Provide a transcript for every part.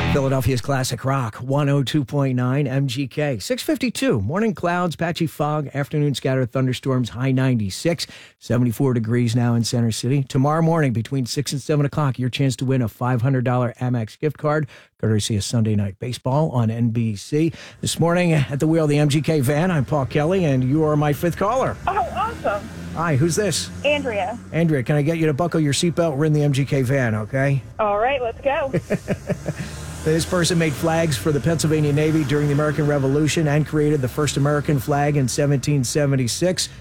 Philadelphia's classic rock, 102.9 MGK. 652, morning clouds, patchy fog, afternoon scattered thunderstorms, high 96, 74 degrees now in Center City. Tomorrow morning between 6 and 7 o'clock, your chance to win a $500 Amex gift card, courtesy of Sunday Night Baseball on NBC. This morning at the wheel of the MGK van, I'm Paul Kelly, and you are my fifth caller. Oh, awesome. Hi, who's this? Andrea. Andrea, can I get you to buckle your seatbelt? We're in the MGK van, okay? All right, let's go. This person made flags for the Pennsylvania Navy during the American Revolution and created the first American flag in 1776.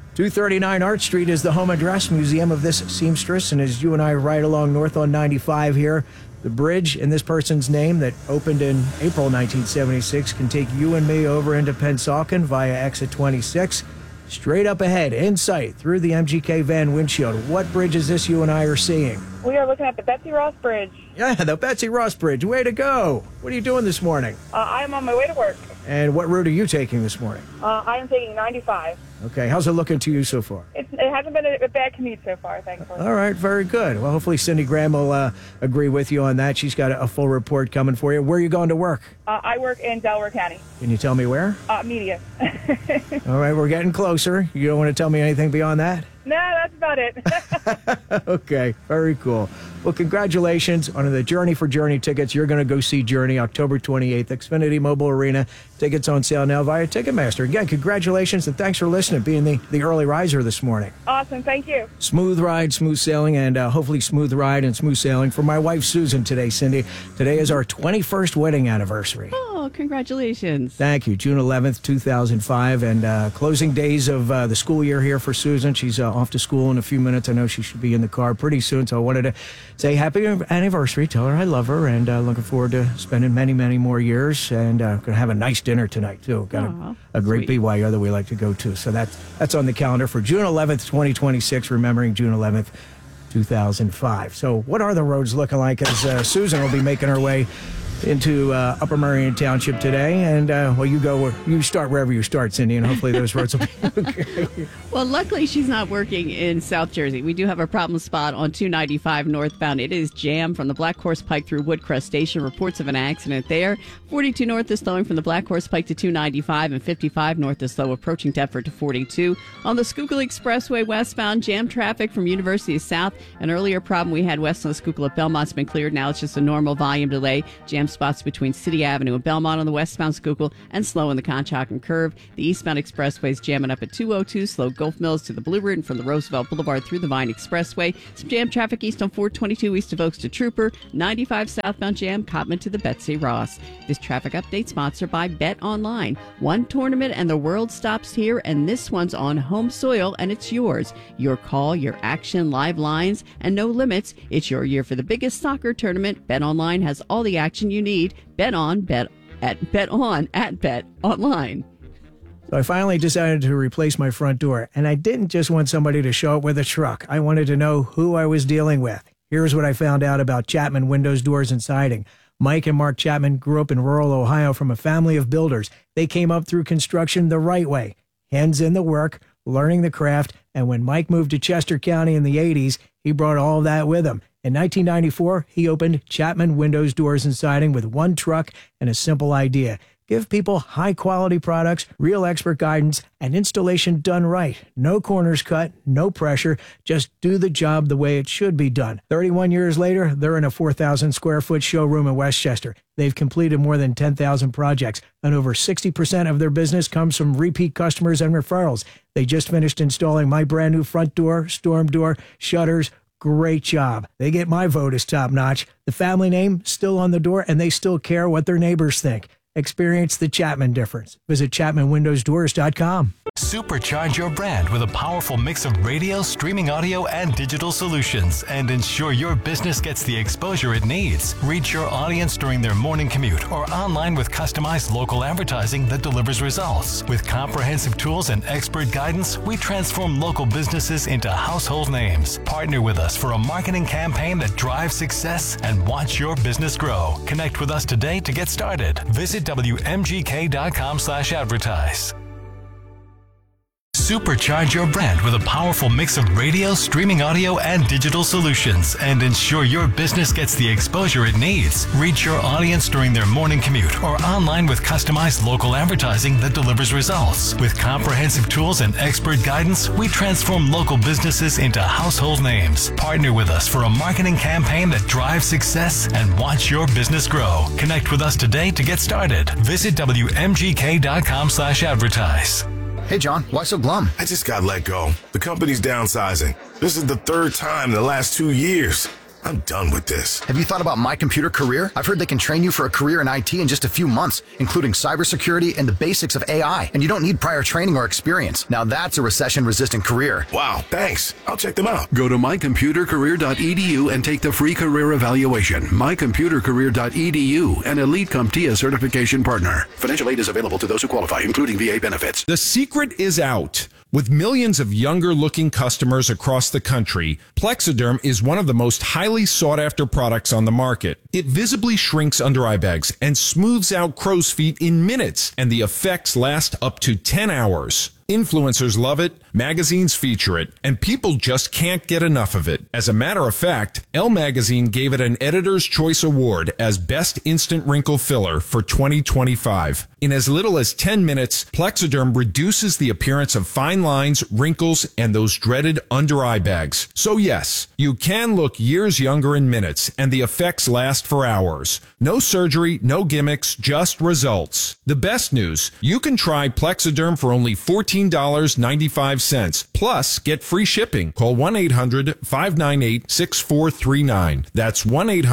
239 Art Street is the home address, museum of this seamstress. And as you and I ride along north on 95 here, the bridge in this person's name that opened in April 1976 can take you and me over into Pennsauken via exit 26. Straight up ahead, in sight, through the MGK van windshield. What bridge is this you and I are seeing? We are looking at the Betsy Ross Bridge. Yeah, the Betsy Ross Bridge. Way to go. What are you doing this morning? I am on my way to work. And what route are you taking this morning? I am taking 95. Okay, how's it looking to you so far? It hasn't been a bad commute so far, thankfully. All right, very good. Well, hopefully Cindy Graham will agree with you on that. She's got a full report coming for you. Where are you going to work? I work in Delaware County. Can you tell me where? Media. All right, we're getting closer. You don't want to tell me anything beyond that? No, that's about it. Okay, very cool. Well, congratulations on the Journey for Journey tickets. You're going to go see Journey October 28th, Xfinity Mobile Arena. Tickets on sale now via Ticketmaster. Again, congratulations and thanks for listening, being the early riser this morning. Awesome, thank you. Smooth ride, smooth sailing, and hopefully smooth ride and smooth sailing for my wife, Susan, today, Cindy. Today is our 21st wedding anniversary. Oh, congratulations. Thank you. June 11th, 2005, and closing days of the school year here for Susan. She's off to school in a few minutes. I know she should be in the car pretty soon, so I wanted to say happy anniversary, tell her I love her, and looking forward to spending many, many more years, and going to have a nice dinner tonight, too. Got a great BYO that we like to go to, so that's on the calendar for June 11th, 2026, remembering June 11th, 2005. So what are the roads looking like as Susan will be making her way into Upper Merion Township today, and you start wherever you start, Cindy, and hopefully those roads will be okay. Well, luckily she's not working in South Jersey. We do have a problem spot on 295 northbound. It is jammed from the Black Horse Pike through Woodcrest Station. Reports of an accident there. 42 north is slowing from the Black Horse Pike to 295, and 55 north is slow approaching Thetford to 42. On the Schuylkill Expressway westbound, jam traffic from University South. An earlier problem we had west on the Schuylkill at Belmont's been cleared. Now it's just a normal volume delay. Jam spots between City Avenue and Belmont on the westbound Schuylkill, and slow in the Conshohocken curve. The eastbound expressway is jamming up at 202, slow Gulf Mills to the Blue Route and from the Roosevelt Boulevard through the Vine Expressway. Some jam traffic east on 422 east of Oaks to Trooper. 95 southbound jam, Cotman to the Betsy Ross. This traffic update sponsored by Bet Online. One tournament and the world stops here, and this one's on home soil, and it's yours. Your call, your action, live lines, and no limits. It's your year for the biggest soccer tournament. Bet Online has all the action you need. Bet Online. So I finally decided to replace my front door, and I didn't just want somebody to show up with a truck. I wanted to know who I was dealing with. Here's what I found out about Chapman Windows, Doors, and Siding. Mike and Mark Chapman grew up in rural Ohio from a family of builders. They came up through construction the right way, hands in the work, learning the craft, and when Mike moved to Chester County in the 80s, he brought all of that with him. In 1994, he opened Chapman Windows, Doors, and Siding with one truck and a simple idea. Give people high-quality products, real expert guidance, and installation done right. No corners cut, no pressure. Just do the job the way it should be done. 31 years later, they're in a 4,000-square-foot showroom in Westchester. They've completed more than 10,000 projects, and over 60% of their business comes from repeat customers and referrals. They just finished installing my brand-new front door, storm door, shutters. Great job. They get my vote as top-notch. The family name still on the door, and they still care what their neighbors think. Experience the Chapman difference. Visit ChapmanWindowsDoors.com. Supercharge your brand with a powerful mix of radio, streaming audio, and digital solutions, and ensure your business gets the exposure it needs. Reach your audience during their morning commute or online with customized local advertising that delivers results. With comprehensive tools and expert guidance, we transform local businesses into household names. Partner with us for a marketing campaign that drives success and watch your business grow. Connect with us today to get started. Visit WMGK.com/advertise. Supercharge your brand with a powerful mix of radio, streaming audio, and digital solutions, and ensure your business gets the exposure it needs. Reach your audience during their morning commute or online with customized local advertising that delivers results. With comprehensive tools and expert guidance, we transform local businesses into household names. Partner with us for a marketing campaign that drives success and watch your business grow. Connect with us today to get started. Visit WMGK.com/advertise. Hey, John, why so glum? I just got let go. The company's downsizing. This is the third time in the last 2 years. I'm done with this. Have you thought about My Computer Career? I've heard they can train you for a career in IT in just a few months, including cybersecurity and the basics of AI. And you don't need prior training or experience. Now that's a recession-resistant career. Wow, thanks. I'll check them out. Go to mycomputercareer.edu and take the free career evaluation. mycomputercareer.edu, an Elite CompTIA certification partner. Financial aid is available to those who qualify, including VA benefits. The secret is out. With millions of younger-looking customers across the country, Plexiderm is one of the most highly sought-after products on the market. It visibly shrinks under eye bags and smooths out crow's feet in minutes, and the effects last up to 10 hours. Influencers love it, magazines feature it, and people just can't get enough of it. As a matter of fact, Elle Magazine gave it an Editor's Choice Award as Best Instant Wrinkle Filler for 2025. In as little as 10 minutes, Plexiderm reduces the appearance of fine lines, wrinkles, and those dreaded under-eye bags. So yes, you can look years younger in minutes, and the effects last for hours. No surgery, no gimmicks, just results. The best news, you can try Plexiderm for only $14.95. Plus, get free shipping. Call 1-800-598-6439. That's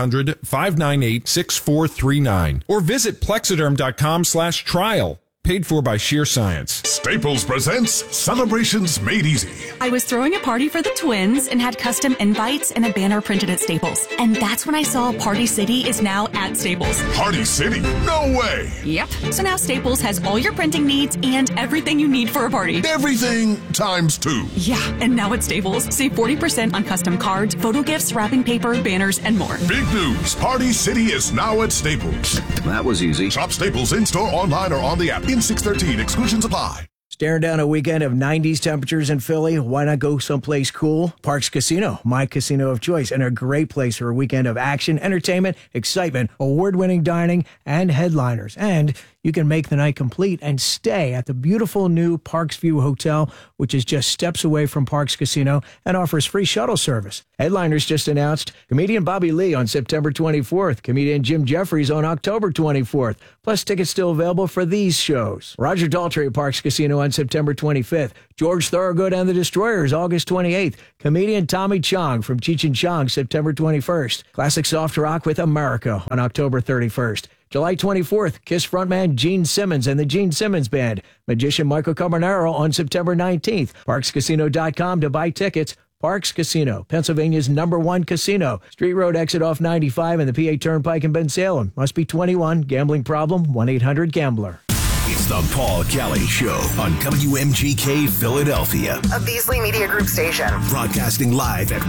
1-800-598-6439. Or visit Plexiderm.com/trial. Paid for by Sheer Science. Staples presents Celebrations Made Easy. I was throwing a party for the twins and had custom invites and a banner printed at Staples. And that's when I saw Party City is now at Staples. Party City? No way! Yep. So now Staples has all your printing needs and everything you need for a party. Everything times 2. Yeah, and now at Staples, save 40% on custom cards, photo gifts, wrapping paper, banners, and more. Big news! Party City is now at Staples. That was easy. Shop Staples in-store, online, or on the app. In 613, exclusions apply. Staring down a weekend of 90s temperatures in Philly, why not go someplace cool? Parx Casino, my casino of choice, and a great place for a weekend of action, entertainment, excitement, award-winning dining, and headliners. And you can make the night complete and stay at the beautiful new Parks View Hotel, which is just steps away from Parx Casino and offers free shuttle service. Headliners just announced: comedian Bobby Lee on September 24th, comedian Jim Jeffries on October 24th, plus tickets still available for these shows. Roger Daltrey at Parx Casino on September 25th, George Thorogood and the Destroyers August 28th, comedian Tommy Chong from Cheech and Chong September 21st, classic soft rock with America on October 31st. July 24th, Kiss frontman Gene Simmons and the Gene Simmons Band. Magician Michael Carbonaro on September 19th. ParksCasino.com to buy tickets. Parx Casino, Pennsylvania's #1 casino. Street Road exit off 95 and the PA Turnpike in Bensalem. Must be 21. Gambling problem? 1-800-GAMBLER. It's the Paul Kelly Show on WMGK Philadelphia, a Beasley Media Group station. Broadcasting live at